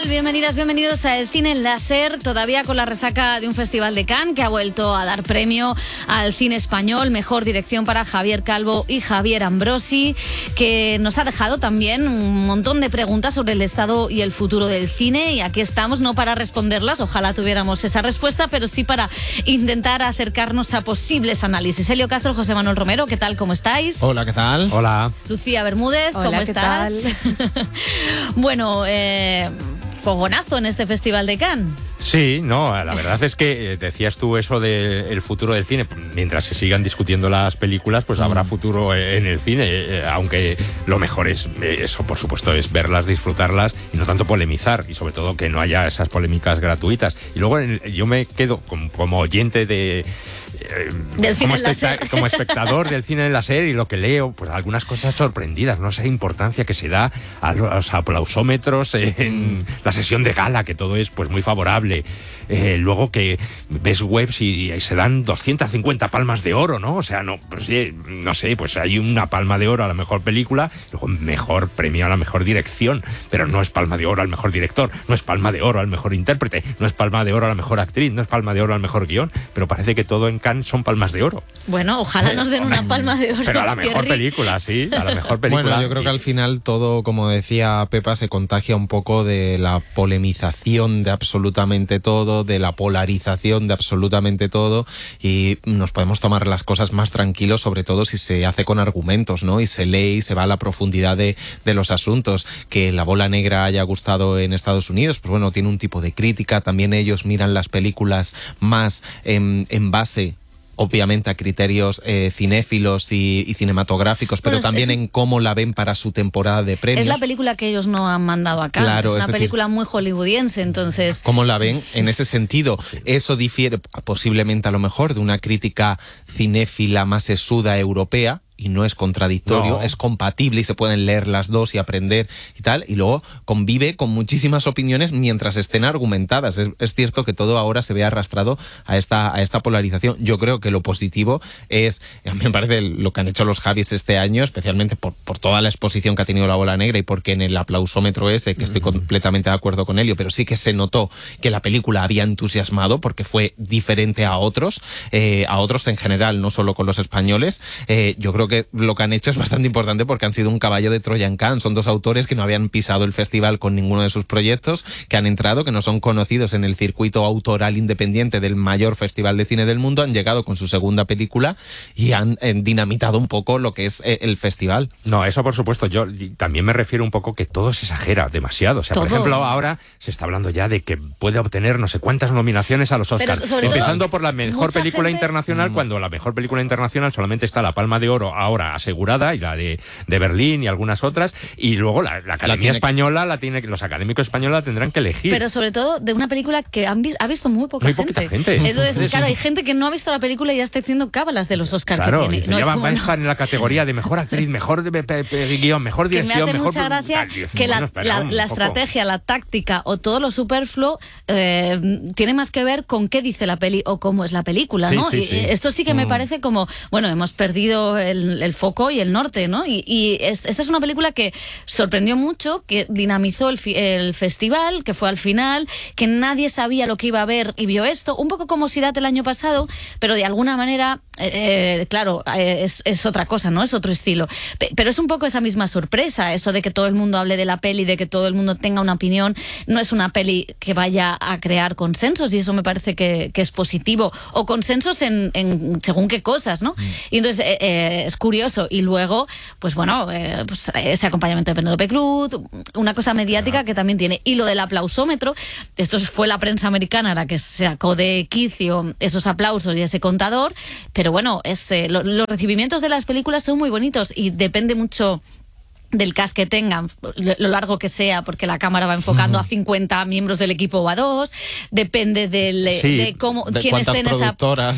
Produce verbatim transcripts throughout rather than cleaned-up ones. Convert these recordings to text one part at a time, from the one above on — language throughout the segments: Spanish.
Bienvenidas, bienvenidos a El Cine Láser, todavía con la resaca de un festival de Cannes que ha vuelto a dar premio al cine español, mejor dirección para Javier Calvo y Javier Ambrosi, que nos ha dejado también un montón de preguntas sobre el estado y el futuro del cine, y aquí estamos no para responderlas, ojalá tuviéramos esa respuesta, pero sí para intentar acercarnos a posibles análisis. Elio Castro, José Manuel Romero, ¿qué tal? ¿Cómo estáis? Hola, ¿qué tal? Hola. Lucía Bermúdez, Hola, ¿cómo ¿qué estás? tal? Bueno, eh... fogonazo en este festival de Cannes. Sí, no, la verdad es que eh, decías tú eso del futuro del cine. Mientras se sigan discutiendo las películas, pues mm. habrá futuro en el cine, eh, aunque lo mejor es, eh, eso por supuesto, es verlas, disfrutarlas y no tanto polemizar, y sobre todo que no haya esas polémicas gratuitas. Y luego yo me quedo como, como oyente de... Eh, del cine como, especta- como espectador del cine en la serie, y lo que leo, pues algunas cosas sorprendidas, no sé, importancia que se da a los aplausómetros en mm. la sesión de gala, que todo es pues muy favorable. Eh, luego que ves webs y, y se dan doscientas cincuenta palmas de oro, ¿no? O sea, no, pues, sí, no sé, pues hay una palma de oro a la mejor película, luego mejor premio a la mejor dirección, pero no es palma de oro al mejor director, no es palma de oro al mejor intérprete, no es palma de oro a la mejor actriz, no es palma de oro al mejor guión, pero parece que todo en Cannes son palmas de oro. Bueno, ojalá nos den una palma de oro. Pero a la mejor película, sí, a la mejor película. Bueno, yo creo que al final todo, como decía Pepa, se contagia un poco de la polemización de absolutamente todo, de la polarización de absolutamente todo, y nos podemos tomar las cosas más tranquilos, sobre todo si se hace con argumentos, ¿no? Y se lee y se va a la profundidad de, de los asuntos. Que La Bola Negra haya gustado en Estados Unidos, pues bueno, tiene un tipo de crítica. También ellos miran las películas más en, en base, obviamente, a criterios eh, cinéfilos y, y cinematográficos, pero bueno, también es, en cómo la ven para su temporada de premios. Es la película que ellos no han mandado acá. Claro, es una es decir, película muy hollywoodiense, entonces... ¿Cómo la ven en ese sentido? Sí. Eso difiere posiblemente, a lo mejor, de una crítica cinéfila más sesuda europea, y no es contradictorio, no. Es compatible y se pueden leer las dos y aprender y tal, y luego convive con muchísimas opiniones mientras estén argumentadas. Es, es cierto que todo ahora se ve arrastrado a esta, a esta polarización. Yo creo que lo positivo es, a mí me parece lo que han hecho los Javis este año, especialmente por, por toda la exposición que ha tenido La Bola Negra, y porque en el aplausómetro ese, que estoy mm. completamente de acuerdo con Elio, pero sí que se notó que la película había entusiasmado porque fue diferente a otros, eh, a otros en general, no solo con los españoles. Eh, yo creo que que lo que han hecho es bastante importante, porque han sido un caballo de Troya en Cannes. Son dos autores que no habían pisado el festival con ninguno de sus proyectos, que han entrado, que no son conocidos en el circuito autoral independiente del mayor festival de cine del mundo, han llegado con su segunda película y han eh, dinamitado un poco lo que es eh, el festival. No, eso por supuesto. Yo también me refiero un poco que todo se exagera demasiado. O sea, ¿Todo? por ejemplo, ahora se está hablando ya de que puede obtener no sé cuántas nominaciones a los Oscars, empezando por la mejor película gente... internacional, mm. cuando la mejor película internacional solamente está la Palma de Oro ahora asegurada, y la de, de Berlín y algunas otras, y luego la, la Academia la Española, la tiene, los académicos españoles la tendrán que elegir. Pero sobre todo de una película que han vi, ha visto muy poca muy gente. gente. Entonces, sí, claro, hay gente que no ha visto la película y ya está haciendo cábalas de los Oscars claro, que tiene. Dice, no ya es va, como, va a no. estar en la categoría de mejor actriz, mejor de, de, de guión, mejor dirección, que me hace mejor... mucha gracia Dios, que bueno, la, espera, la, la estrategia, la táctica o todo lo superfluo eh, tiene más que ver con qué dice la peli o cómo es la película, sí, ¿no? Sí, y sí. Esto sí que mm. me parece como, bueno, hemos perdido el, el foco y el norte, ¿no? Y, y esta es una película que sorprendió mucho, que dinamizó el, el festival, que fue al final, que nadie sabía lo que iba a ver y vio esto, un poco como Sirat el año pasado, pero de alguna manera, eh, claro, eh, es, es otra cosa, ¿no? Es otro estilo. Pero es un poco esa misma sorpresa, eso de que todo el mundo hable de la peli, de que todo el mundo tenga una opinión. No es una peli que vaya a crear consensos, y eso me parece que, que es positivo, o consensos en, en según qué cosas, ¿no? Mm. Y entonces eh, eh, es curioso. Y luego, pues bueno, eh, pues ese acompañamiento de Penélope Cruz, una cosa mediática ah. que también tiene. Y lo del aplausómetro, esto fue la prensa americana la que sacó de quicio esos aplausos y ese contador, pero bueno, es, eh, lo, los recibimientos de las películas son muy bonitos, y depende mucho del cast que tengan, lo largo que sea, porque la cámara va enfocando uh-huh. a cincuenta miembros del equipo o a dos, depende del, sí, de cómo de quién esté en esa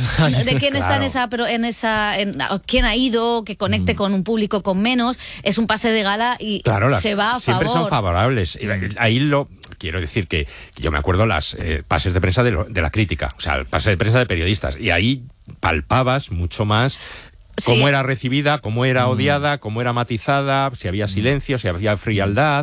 de quién claro. está en esa pero en esa en, quién ha ido, que conecte uh-huh. con un público con menos. Es un pase de gala y claro, las, se va a siempre favor. Son favorables. Ahí lo quiero decir que, que yo me acuerdo las eh, pases de prensa de, lo, de la crítica, o sea, el pase de prensa de periodistas, y ahí palpabas mucho más cómo sí. era recibida, cómo era odiada, cómo era matizada, si había silencio, si había frialdad.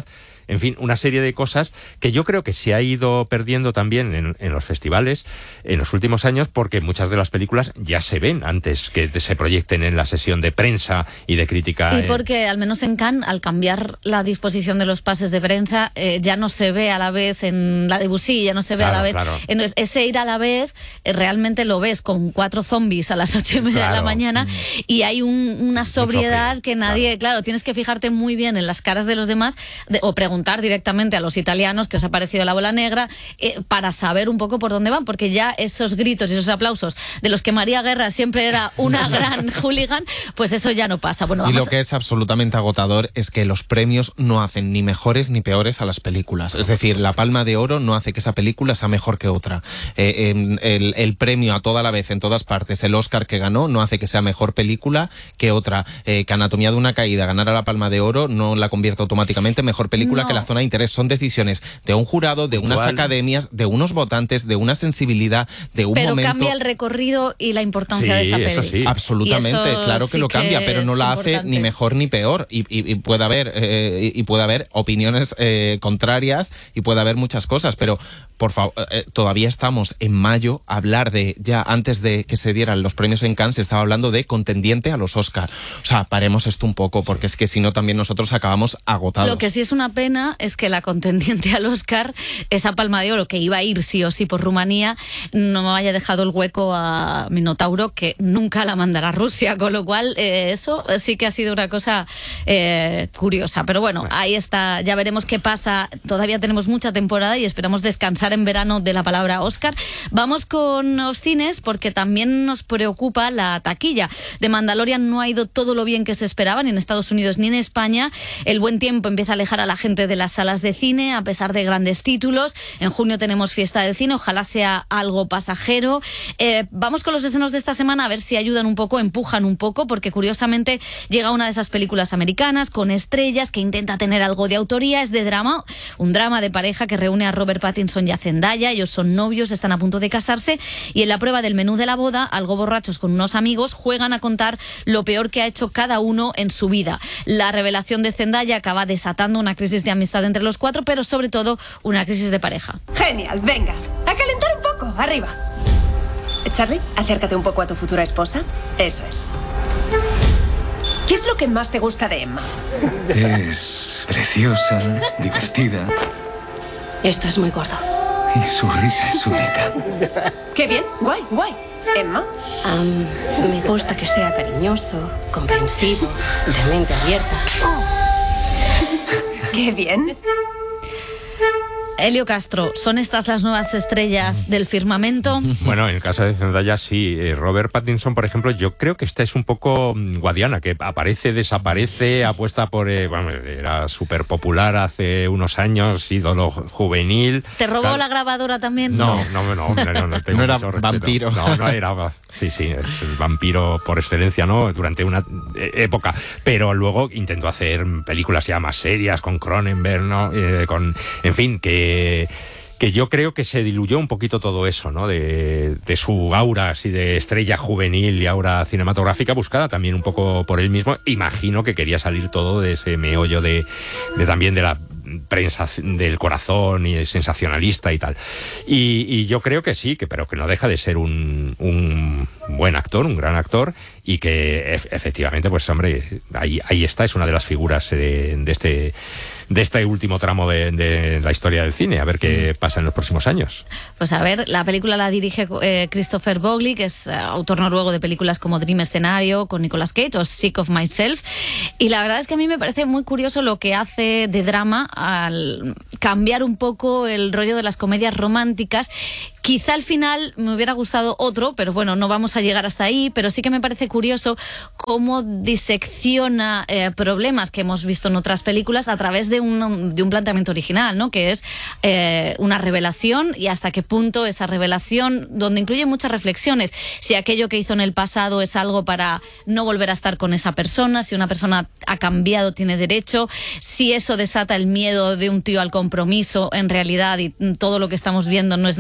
en fin, una serie de cosas que yo creo que se ha ido perdiendo también en, en los festivales en los últimos años, porque muchas de las películas ya se ven antes que se proyecten en la sesión de prensa y de crítica. Y porque al menos en Cannes, al cambiar la disposición de los pases de prensa, eh, ya no se ve a la vez en la Debussy, ya no se ve claro, a la vez. Claro. Entonces, ese ir a la vez, eh, realmente lo ves con cuatro zombies a las ocho y media claro. de la mañana, mm. y hay un, una sobriedad frío, que nadie, claro. claro, tienes que fijarte muy bien en las caras de los demás, de, o preguntar directamente a los italianos qué os ha parecido La Bola Negra, eh, para saber un poco por dónde van, porque ya esos gritos y esos aplausos de los que María Guerra siempre era una gran hooligan, pues eso ya no pasa. Bueno, y vamos lo que es absolutamente agotador es que los premios no hacen ni mejores ni peores a las películas. Es decir, la Palma de Oro no hace que esa película sea mejor que otra. Eh, eh, el, el premio a toda la vez, en todas partes, el Oscar que ganó, no hace que sea mejor película que otra. Eh, que Anatomía de una caída ganara la Palma de Oro no la convierte automáticamente en mejor película no. que La Zona de Interés. Son decisiones de un jurado, de unas Igual. academias, de unos votantes, de una sensibilidad, de un pero momento... Pero cambia el recorrido y la importancia sí, de esa peli. Eso sí. Absolutamente, eso claro que sí lo cambia, que pero no la importante. hace ni mejor ni peor. Y, y, y puede haber eh, y puede haber opiniones eh, contrarias y puede haber muchas cosas, pero por favor, eh, todavía estamos en mayo. Hablar de, ya antes de que se dieran los premios en Cannes, se estaba hablando de contendiente a los Oscar. O sea, paremos esto un poco, porque sí. es que si no también nosotros acabamos agotados. Lo que sí es una pena es que la contendiente al Oscar, esa Palma de Oro que iba a ir sí o sí por Rumanía, no me haya dejado el hueco a Minotauro, que nunca la mandará a Rusia, con lo cual eh, eso sí que ha sido una cosa eh, curiosa. Pero bueno, bueno, ahí está, ya veremos qué pasa. Todavía tenemos mucha temporada y esperamos descansar en verano de la palabra Oscar. Vamos con los cines, porque también nos preocupa la taquilla. De Mandalorian no ha ido todo lo bien que se esperaba, ni en Estados Unidos ni en España. El buen tiempo empieza a alejar a la gente de las salas de cine, a pesar de grandes títulos. En junio tenemos fiesta del cine, ojalá sea algo pasajero. Eh, vamos con los estrenos de esta semana, a ver si ayudan un poco, empujan un poco, porque curiosamente llega una de esas películas americanas con estrellas que intenta tener algo de autoría. Es de drama, un drama de pareja que reúne a Robert Pattinson y a Zendaya. Ellos son novios, están a punto de casarse, y en la prueba del menú de la boda, algo borrachos con unos amigos, juegan a contar lo peor que ha hecho cada uno en su vida. La revelación de Zendaya acaba desatando una crisis de amistad entre los cuatro, pero sobre todo una crisis de pareja. Genial, venga, a calentar un poco, arriba. Charlie, acércate un poco a tu futura esposa. Eso es. ¿Qué es lo que más te gusta de Emma? Es preciosa, divertida. Esto es muy gordo. Y su risa es única. Qué bien, guay, guay. ¿Emma? Um, me gusta que sea cariñoso, comprensivo, de mente abierta. Qué bien. Elio Castro, ¿son estas las nuevas estrellas del firmamento? Bueno, en el caso de Zendaya sí. Robert Pattinson, por ejemplo, yo creo que esta es un poco Guadiana, que aparece, desaparece, apuesta por... Eh, bueno, era súper popular hace unos años, ídolo juvenil. ¿Te robó claro. la grabadora también? No, no, no, no, no, no tengo no era mucho respeto. vampiro. No, no era... Sí, sí, es el vampiro por excelencia, ¿no? Durante una época. Pero luego intentó hacer películas ya más serias, con Cronenberg, ¿no? Eh, con... En fin, que... que yo creo que se diluyó un poquito todo eso, ¿no? De, de su aura así de estrella juvenil y aura cinematográfica, buscada también un poco por él mismo. Imagino que quería salir todo de ese meollo de, de también de la prensa del corazón y sensacionalista y tal. Y, y yo creo que sí, que pero que no deja de ser un, un buen actor, un gran actor, y que ef- efectivamente, pues hombre, ahí, ahí está, es una de las figuras de, de este... de este último tramo de, de la historia del cine, a ver qué pasa en los próximos años. Pues a ver, la película la dirige eh, Christopher Bogli, que es uh, autor noruego de películas como Dream Escenario, con Nicolas Cage, o Sick of Myself, y la verdad es que a mí me parece muy curioso lo que hace de drama al cambiar un poco el rollo de las comedias románticas. Quizá al final me hubiera gustado otro, pero bueno, no vamos a llegar hasta ahí, pero sí que me parece curioso cómo disecciona eh, problemas que hemos visto en otras películas a través de un, de un planteamiento original, ¿no? Que es eh, una revelación, y hasta qué punto esa revelación, donde incluye muchas reflexiones, si aquello que hizo en el pasado es algo para no volver a estar con esa persona, si una persona ha cambiado, tiene derecho, si eso desata el miedo de un tío al compromiso en realidad, y todo lo que estamos viendo no es nada más que el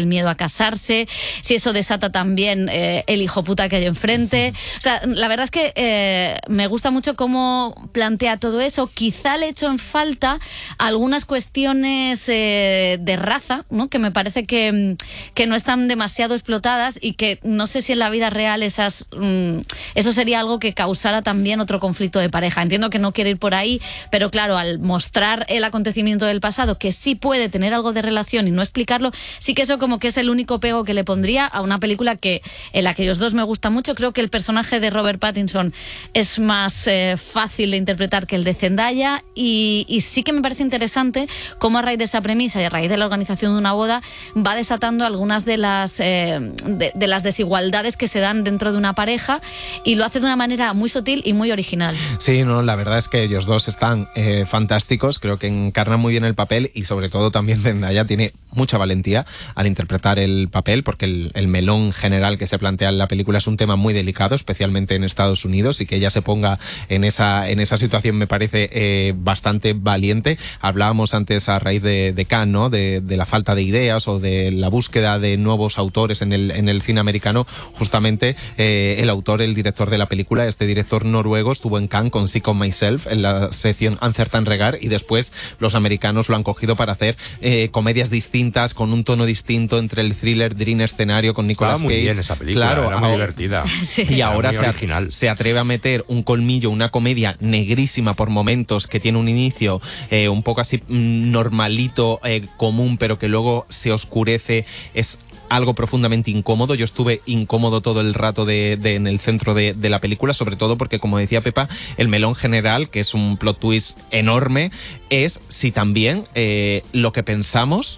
el miedo a casarse, si eso desata también eh, el hijo puta que hay enfrente. O sea, la verdad es que eh, me gusta mucho cómo plantea todo eso. Quizá le echo en falta algunas cuestiones eh, de raza, ¿no? Que me parece que, que no están demasiado explotadas y que no sé si en la vida real esas mm, eso sería algo que causara también otro conflicto de pareja. Entiendo que no quiere ir por ahí, pero claro, al mostrar el acontecimiento del pasado, que sí puede tener algo de relación y no explicarlo, sí que eso como que es el único pego que le pondría a una película que en la que ellos dos me gusta mucho. Creo que el personaje de Robert Pattinson es más eh, fácil de interpretar que el de Zendaya y, y sí que me parece interesante cómo a raíz de esa premisa y a raíz de la organización de una boda va desatando algunas de las eh, de, de las desigualdades que se dan dentro de una pareja y lo hace de una manera muy sutil y muy original. Sí, no, la verdad es que ellos dos están eh, fantásticos, creo que encarnan muy bien el papel y sobre todo también Zendaya tiene mucha valentía al interpretar el papel porque el, el melón general que se plantea en la película es un tema muy delicado, especialmente en Estados Unidos, y que ella se ponga en esa, en esa situación me parece eh, bastante valiente. Hablábamos antes a raíz de, de Cannes, ¿no? De, de la falta de ideas o de la búsqueda de nuevos autores en el, en el cine americano. Justamente eh, el autor, el director de la película, este director noruego, estuvo en Cannes con Sick of Myself en la sección Uncertain Regard y después los americanos lo han cogido para hacer eh, comedias distintas con un tono distinto entre el thriller Dream escenario con Nicolas Estaba muy Cage. bien esa película, claro, era muy divertida. Sí. Y ahora se, original. se atreve a meter un colmillo, una comedia negrísima por momentos que tiene un inicio eh, un poco así normalito, eh, común, pero que luego se oscurece. Es algo profundamente incómodo. Yo estuve incómodo todo el rato de, de, en el centro de, de la película, sobre todo porque, como decía Pepa, el melón general, que es un plot twist enorme, es si también eh, lo que pensamos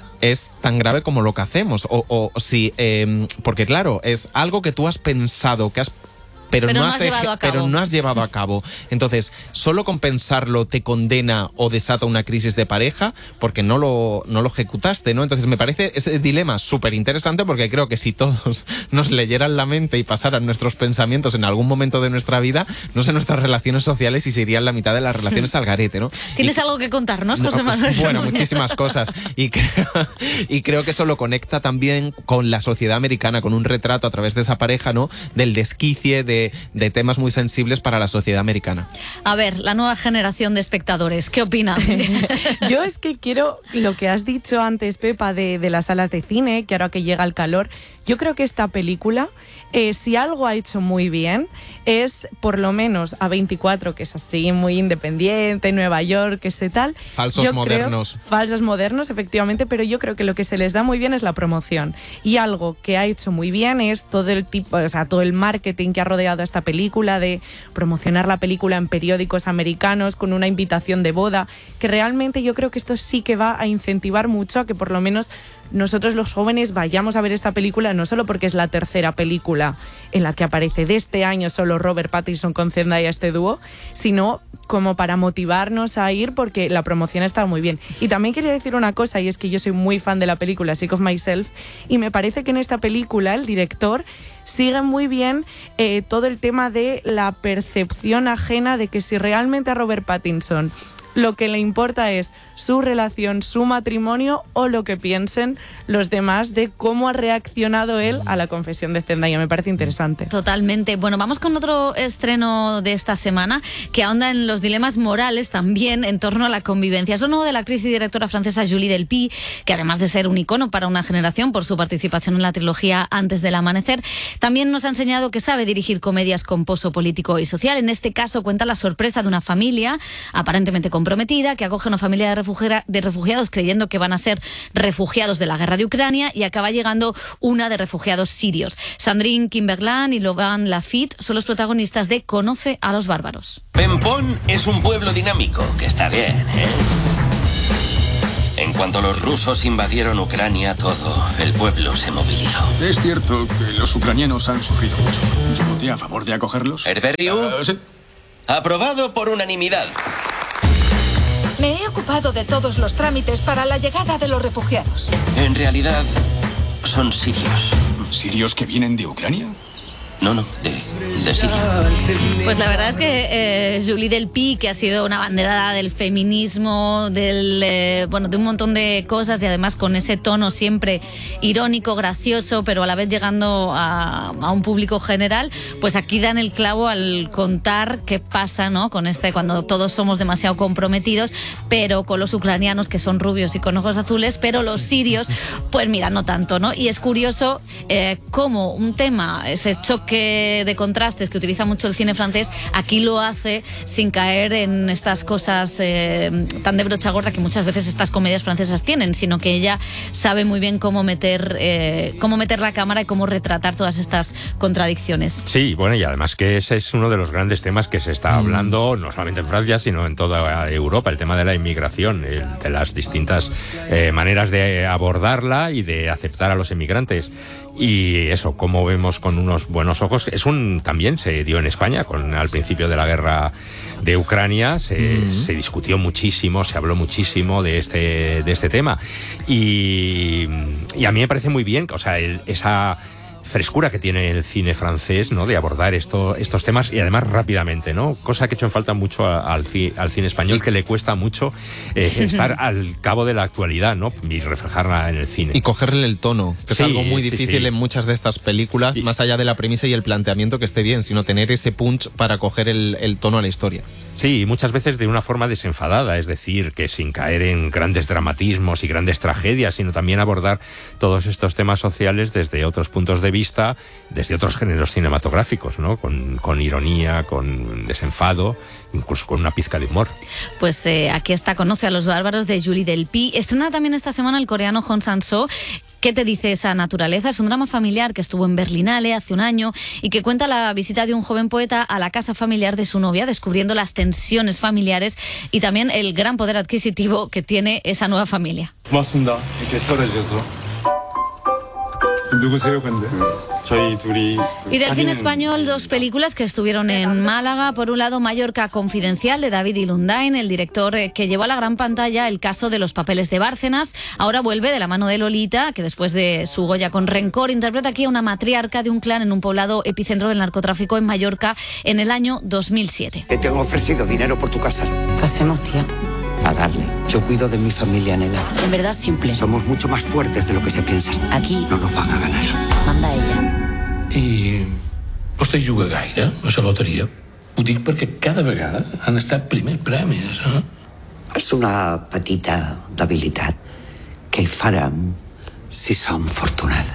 es tan grave como lo que hacemos, o, o si, eh, porque claro, es algo que tú has pensado, que has Pero, pero, no no has has llevado a cabo. pero no has llevado a cabo. Entonces, solo con pensarlo te condena o desata una crisis de pareja porque no lo, no lo ejecutaste, ¿no? Entonces, me parece ese dilema súper interesante porque creo que si todos nos leyeran la mente y pasaran nuestros pensamientos en algún momento de nuestra vida, no sé, nuestras relaciones sociales y se irían la mitad de las relaciones al garete, ¿no? ¿Tienes y, algo que contarnos, José no, Manuel? Bueno, muchísimas cosas. Y creo, y creo que eso lo conecta también con la sociedad americana, con un retrato a través de esa pareja, ¿no? Del desquicie, de De, temas muy sensibles para la sociedad americana. A ver, la nueva generación de espectadores, ¿qué opinan? Yo es que quiero lo que has dicho antes, Pepa, de, de las salas de cine, que ahora que llega el calor, yo creo que esta película, eh, si algo ha hecho muy bien, es por lo menos A veinticuatro, que es así, muy independiente, Nueva York, este tal. Falsos yo modernos. Creo, falsos modernos, efectivamente, pero yo creo que lo que se les da muy bien es la promoción. Y algo que ha hecho muy bien es todo el tipo, o sea, todo el marketing que ha rodeado a esta película, de promocionar la película en periódicos americanos con una invitación de boda, que realmente yo creo que esto sí que va a incentivar mucho a que por lo menos nosotros los jóvenes vayamos a ver esta película, no solo porque es la tercera película en la que aparece de este año solo Robert Pattinson con Zendaya, este dúo, sino como para motivarnos a ir porque la promoción está muy bien. Y también quería decir una cosa, y es que yo soy muy fan de la película Sick of Myself, y me parece que en esta película el director sigue muy bien eh, todo el tema de la percepción ajena de que si realmente a Robert Pattinson lo que le importa es su relación, su matrimonio o lo que piensen los demás de cómo ha reaccionado él a la confesión de Zendaya. Me parece interesante. Totalmente. Bueno, vamos con otro estreno de esta semana que ahonda en los dilemas morales también en torno a la convivencia. Es uno de la actriz y directora francesa Julie Delpy, que además de ser un icono para una generación por su participación en la trilogía Antes del amanecer, también nos ha enseñado que sabe dirigir comedias con poso político y social. En este caso cuenta la sorpresa de una familia aparentemente comprometida que acoge a una familia de refugiados de refugiados creyendo que van a ser refugiados de la guerra de Ucrania y acaba llegando una de refugiados sirios. Sandrine Kiberlin y Logan Lafitte son los protagonistas de Conoce a los bárbaros. Pempón es un pueblo dinámico, que está bien, ¿eh? En cuanto los rusos invadieron Ucrania, todo el pueblo se movilizó. Es cierto que los ucranianos han sufrido mucho. Yo voté a favor de acogerlos. Herberiu, Uh, sí. aprobado por unanimidad. Me he ocupado de todos los trámites para la llegada de los refugiados. En realidad, son sirios. ¿Sirios que vienen de Ucrania? No, no, de, de Siria. Pues la verdad es que eh, Julie Delpy, que ha sido una banderada del feminismo, del eh, bueno, de un montón de cosas, y además con ese tono siempre irónico, gracioso, pero a la vez llegando a, a un público general, pues aquí dan el clavo al contar qué pasa, ¿no?, con este, cuando todos somos demasiado comprometidos, pero con los ucranianos, que son rubios y con ojos azules, pero los sirios, pues mira, no tanto, ¿no? Y es curioso eh, cómo un tema, ese choque de contrastes que utiliza mucho el cine francés, aquí lo hace sin caer en estas cosas eh, tan de brocha gorda que muchas veces estas comedias francesas tienen, sino que ella sabe muy bien cómo meter eh, cómo meter la cámara y cómo retratar todas estas contradicciones. Sí, bueno, y además que ese es uno de los grandes temas que se está hablando, no solamente en Francia, sino en toda Europa, el tema de la inmigración, el, de las distintas eh, maneras de abordarla y de aceptar a los inmigrantes. Y eso, como vemos con unos buenos ojos, es un también se dio en España con al principio de la guerra de Ucrania, se, uh-huh. se discutió muchísimo, se habló muchísimo de este de este tema, y, y a mí me parece muy bien, o sea, el, esa frescura que tiene el cine francés, ¿no?, de abordar esto, estos temas, y además rápidamente, ¿no? Cosa que ha hecho en falta mucho a, al, al cine español, que le cuesta mucho eh, estar al cabo de la actualidad, ¿no?, y reflejarla en el cine. Y cogerle el tono, que sí, es algo muy difícil sí, sí. en muchas de estas películas, y, más allá de la premisa y el planteamiento que esté bien, sino tener ese punch para coger el, el tono a la historia. Sí, muchas veces de una forma desenfadada, es decir, que sin caer en grandes dramatismos y grandes tragedias, sino también abordar todos estos temas sociales desde otros puntos de vista, desde otros géneros cinematográficos, ¿no?, con, con ironía, con desenfado, incluso con una pizca de humor. Pues eh, aquí está Conoce a los bárbaros, de Julie Delpy. Estrena también esta semana el coreano Hong Sang-soo. ¿Qué te dice esa naturaleza? Es un drama familiar que estuvo en Berlinale hace un año y que cuenta la visita de un joven poeta a la casa familiar de su novia, descubriendo las tensiones familiares y también el gran poder adquisitivo que tiene esa nueva familia. 고맙습니다. 이렇게 털어주셔서. 누구세요, 근데? 저희 둘이. Y del cine español, dos películas que estuvieron en Málaga. Por un lado, Mallorca Confidencial, de David Ilundain, el director que llevó a la gran pantalla El caso de los papeles de Bárcenas. Ahora vuelve de la mano de Lolita, que después de su Goya con Rencor, interpreta aquí a una matriarca de un clan en un poblado epicentro del narcotráfico en Mallorca en el año dos mil siete. Que te han ofrecido dinero por tu casa. ¿Qué hacemos, tía? Pagarle. Yo cuido de mi familia, nena. En verdad, simple. Somos mucho más fuertes de lo que se piensa. Aquí no nos van a ganar. Manda ella. I vostè juga gaire a la loteria? Ho dic perquè cada vegada han estat primers premis, eh? És una petita debilitat que hi farem si som fortunats.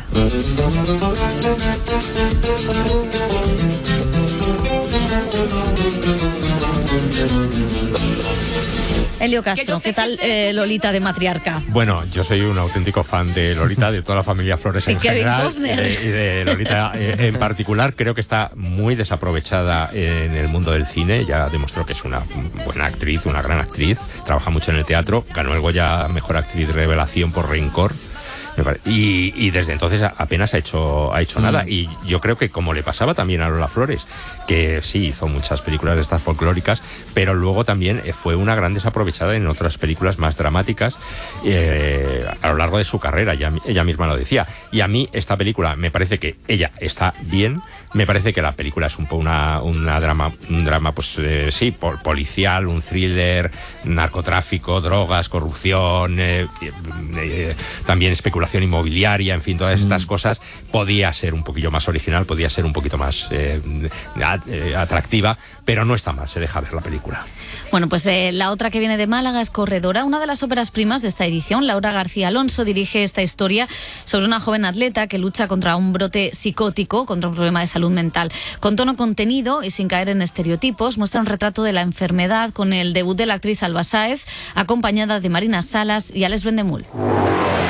Elio Castro, ¿qué tal eh, Lolita de matriarca? Bueno, yo soy un auténtico fan de Lolita, de toda la familia Flores en general, y de, y de Lolita eh, en particular. Creo que está muy desaprovechada en el mundo del cine. Ya demostró que es una buena actriz, una gran actriz, trabaja mucho en el teatro, ganó el Goya a Mejor Actriz Revelación por Rencor. Y, y desde entonces apenas ha hecho ha hecho mm. nada, y yo creo que como le pasaba también a Lola Flores, que sí hizo muchas películas de estas folclóricas, pero luego también fue una gran desaprovechada en otras películas más dramáticas eh, a lo largo de su carrera, ella, ella misma lo decía. Y a mí esta película me parece que ella está bien, me parece que la película es un poco una, una drama, un drama pues eh, sí, pol, policial, un thriller, narcotráfico, drogas, corrupción, eh, eh, también especulación inmobiliaria, en fin, todas estas mm. cosas. Podía ser un poquillo más original, podía ser un poquito más eh, atractiva, pero no está mal, se deja ver la película. Bueno, pues eh, la otra que viene de Málaga es Corredora, una de las óperas primas de esta edición. Laura García Alonso dirige esta historia sobre una joven atleta que lucha contra un brote psicótico, contra un problema de salud mental. Con tono contenido y sin caer en estereotipos, muestra un retrato de la enfermedad con el debut de la actriz Alba Sáez, acompañada de Marina Salas y Alex Vendemul.